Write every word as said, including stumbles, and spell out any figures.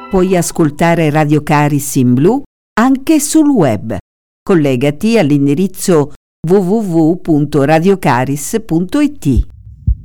Puoi ascoltare Radio Caris in blu anche sul web. Collegati all'indirizzo w w w punto radiocaris punto i t.